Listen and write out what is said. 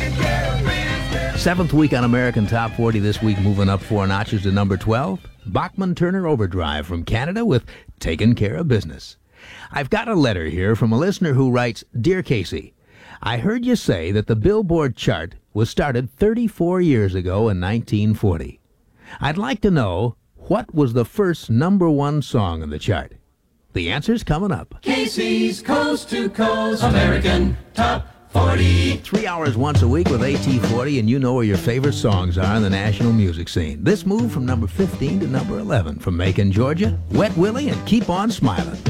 Seventh week on American Top 40 this week, moving up 4 notches to number 12. Bachman Turner Overdrive from Canada with Taking Care of Business. I've got a letter here from a listener who writes, Dear Casey, I heard you say that the Billboard chart was started 34 years ago in 1940. I'd like to know, what was the first number 1 song in the chart? The answer's coming up. Casey's Coast to Coast American Top 40. 3 hours once a week with AT40, and you know where your favorite songs are in the national music scene. This move from number 15 to number 11 from Macon, Georgia, Wet Willie and Keep On Smiling.